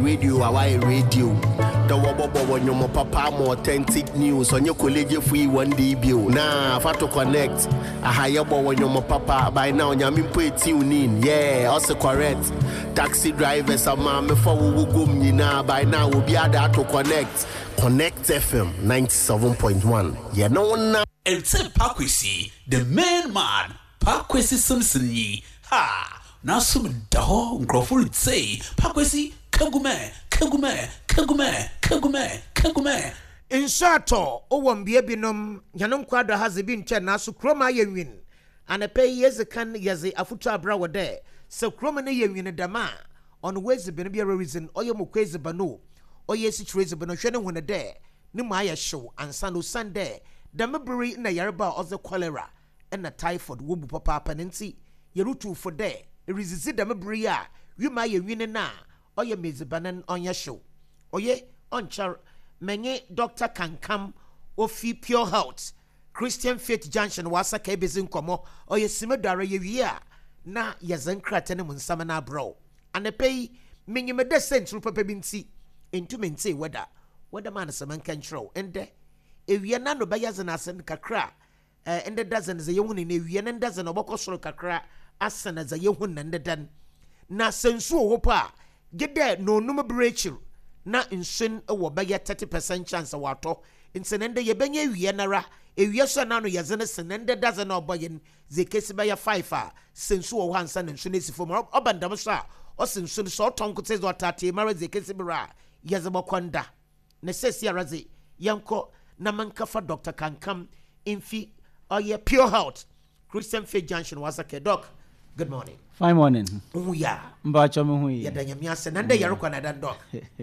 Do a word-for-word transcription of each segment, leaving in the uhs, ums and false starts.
radio away radio the wobo when your papa more authentic news on your college free one day bill nah fa to connect a higher boy when your papa by now nyame put tune in yeah also correct taxi drivers are mama for we go nyina by now we be ada to connect Connect F M ninety-seven point one yeah no one now it's Pakwesi the main man Pakwesi Simpson yi ha na sum daho nkrofo say Pakwesi kagume kagume kagume kagume kagume insato owambie binom nyanom kwado haze bi nche na so kroma yenwin anape yeze kan yeze afutu abra wode se kroma ne yenwin dama on wezi bi no be reason oyem kwezi bano oye situation bano hwe ne hone de ne ma ya show ansa no sunday damebri na yareba of the cholera and na typhoid wo bu papa panenti yerutu for de resist damebri a wi ma yenwin na oye mezibanan onya show oye onchar menye Doctor Kankam ofi Pure Health Christian Faith Junction wasa ka ebezin komo oye simedare ye wi a na yezenkrate ne munsama na bro anepei menye mede central papa binti entumenti weda weda man seman control ende ewie na no bayaze na asen kakra eh ende dozen ze yehunu na ewie na dozen obokosoro kakra asena ze yehunu na ndedan na sensu owopa gede no num breachiru na insun ewo baya thirty percent chance wato insenende ye benye ewie nara ewie so na no ye zene senende dozen oboyen ze kesi baya five a sensu wo hansa na insun esifo obandam so a osensun so tonkote zo tate mara ze kesi bra ye ze bokonda ne sesi araze yanko na mankafa Doctor Kankam infi oye Pure Health Christian Faith Junction wasake doc. Good morning. Fine morning. Oh yeah. Mbacho mu hui. Ya danya miase nande yaro kwa na dan doc.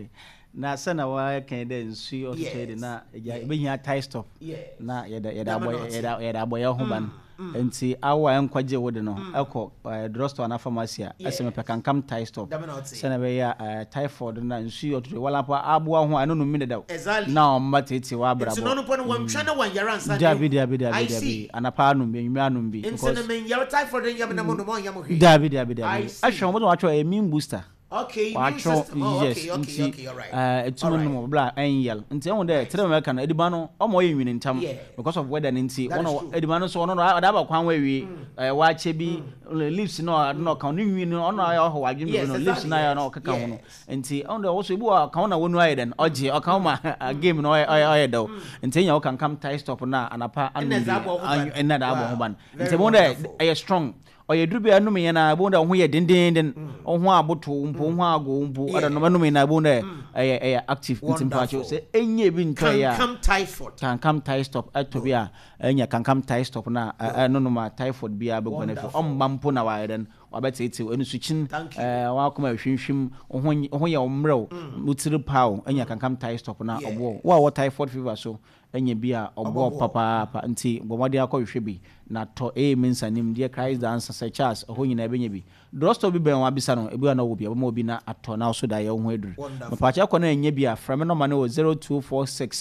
Na sana wa kan de nsu o tede na ya be hia tie stop. Na ya da ya da boy ya da ya da boy ho ban. Enti awa enkwaje wode no ekọ drugstore na pharmacy a aseme pe Kankam tie stop. Sana be ya typhoid na nsu o tede wala pa aboa ho anu no mi da. Na o matete wa brabo. Enti no no pon wan twa na wan yara ansa. Dabi dabi dabi dabi. Anapa anu bi enwumi anu bi. Enti na men yara typhoid yam na mo no mo yam hwe. Dabi dabi dabi. Ahwe mo do acho immune booster. Okay, immune system. Oh, okay, okay, okay, all right. Uh, it's no more bla anyel. Nti on there, tell me can ediba no o mo yin ntam because of weather nti ono ediba no so ono da ba kwan we wi wa che bi leaves no no kan no wi no ono ayo ho wadwe no leaves na ya no kaka ho no. Nti on there also ibu kan na wonu aye den oje o kan ma game no aye do. Nti nya o kan kam tie stop na anapa anu na da abo ho ban. Nti mo there aye strong oye drubi anu me na bonda ho ye denden den ho aboto mpo ho ago mpo ada no anu me na bonda eh eh active ntimpacho se enye bi ntwa ya Kankam typhoid Kankam tie stop atobi a enya Kankam tie stop na no no ma typhoid bia be gonefo omba mpo na wa den wabetete enu suchin eh wa akoma hwinhwim ho ho ye omrew mutiri paw enya Kankam tie stop na obo wa wa typhoid fever so enye bia obo papa pa nti bomode akọhwehwe bi na to e mensa nim dear Christ dance such as ho nyina benye bi drosto bi ben wa bisa no ebi na wo bi mo bi na ato na so da ye ho eduru mapacha akọ na enye bia frame no ma no zero two four six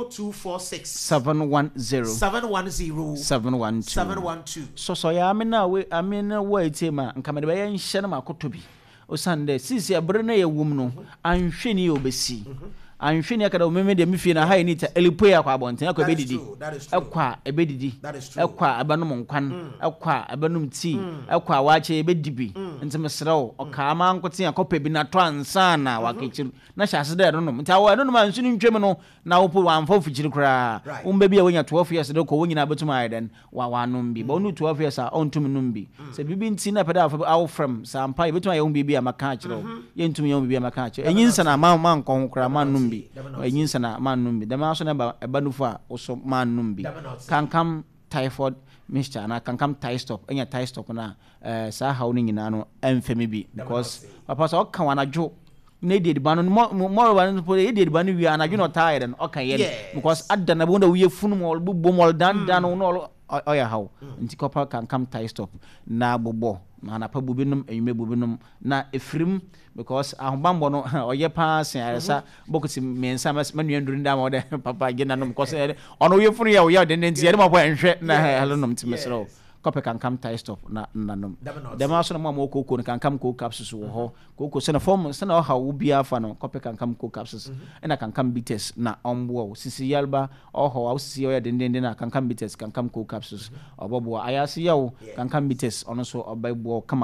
seven one zero seven one zero seven one two seven one two so so ya me na we amena wo etema nka me de ye nhye na makoto bi osande sisi abre na ye wum no anhwe ni obesi anhwini akada omeme de mfie na ha ni ta elipoya kwa abonten akwa bedidi akwa ebedidi akwa abanum nkwan akwa abanum tea akwa wache ebedibi ntemesrew okama ankote akopa bi na to ansa na wakechiru na hyase da no nta wa no ma nsuni ntwem no na wo po amfa fichiri kra umbe bia wonya twelve years de ko wonyina betuma ayden wa wanum bi bo nu twelve years a ontum num bi se bibi nti na peda awo from sampa betuma ye umbe bia maka akiro ye ntum ye umbe bia maka akiro enyinsa na ma ma nkon kra ma num bi enyinsa na ma num bi dama so na ba ebanufu a oso ma num bi Kankam typhoid mixture na Kankam tie stop enya tie stop na eh sa hawo ni nyina no emfemi bi because papa so kan wanajo na dey ba no more ba no dey dey ba no wi anadwo no tired and okay yen because adda na bo na wi funu mo bo mo dan dan no oya hawo nti kopa Kankam tie stop na bobo na na pa bubinum enyume bubinum na efrim because ahobambo no oye pass yaresa bokoti mensa manu nduru nda ma de papa gina no because ono ye funu ya wo ya de nti ye ma bo enhwe na hello no mtimesro kɔpɛ kankam tie stop na nanom dɛma so na mo koko no kankam cold capsules wo ho koko sɛ na form sɛ na ɔha wo bia fa no kɔpɛ kankam cold capsules ɛna kankam bitters na ɔmboa sisi yalba ɔho a sisi ɔyɛ dendenden na kankam bitters kankam cold capsules ɔbɔboa ayase yawo kankam bitters ɔno so ɔbɛboa kama